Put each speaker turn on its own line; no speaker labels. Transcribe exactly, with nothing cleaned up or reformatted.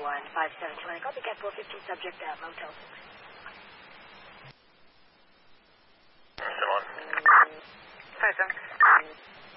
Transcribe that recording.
one five seven two. Copycat four fifteen, subject at Motel six.